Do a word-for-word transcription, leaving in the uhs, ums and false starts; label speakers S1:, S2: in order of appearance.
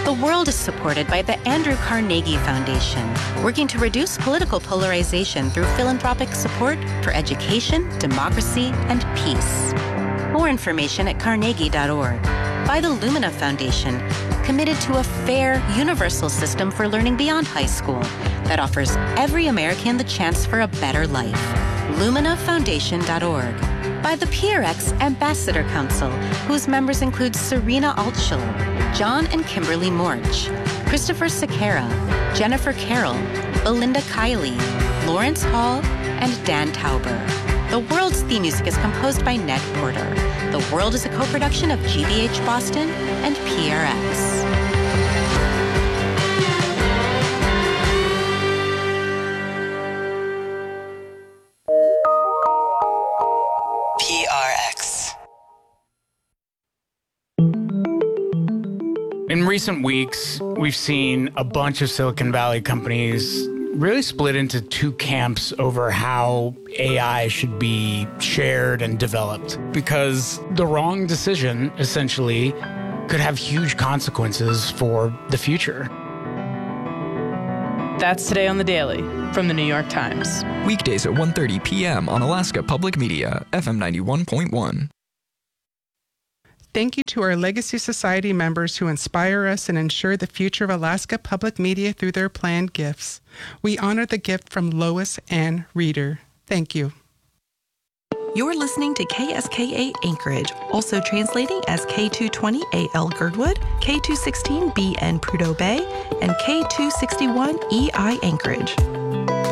S1: The World is supported by the Andrew Carnegie Foundation, working to reduce political polarization through philanthropic support for education, democracy, and peace. More information at carnegie dot org. By the Lumina Foundation, committed to a fair, universal system for learning beyond high school that offers every American the chance for a better life. lumina foundation dot org. By the P R X Ambassador Council, whose members include Serena Altschiller, John and Kimberly Morch, Christopher Sequeira, Jennifer Carroll, Belinda Kiley, Lawrence Hall, and Dan Tauber. The World's theme music is composed by Ned Porter. The World is a co-production of G B H Boston and P R X.
S2: P R X.
S3: In recent weeks, we've seen a bunch of Silicon Valley companies really split into two camps over how A I should be shared and developed, because the wrong decision, essentially, could have huge consequences for the future.
S4: That's Today on the Daily from the New York Times.
S5: Weekdays at one thirty p.m. on Alaska Public Media, F M ninety-one point one.
S6: Thank you to our Legacy Society members who inspire us and ensure the future of Alaska Public Media through their planned gifts. We honor the gift from Lois Ann Reeder. Thank you.
S7: You're listening to K S K eight Anchorage, also translating as K two twenty A L Girdwood, K two sixteen B N Prudhoe Bay, and K two sixty-one E I Anchorage.